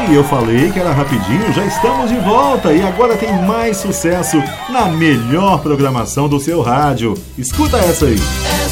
E eu falei que era rapidinho, já estamos de volta e agora tem mais sucesso na melhor programação do seu rádio. Escuta essa aí.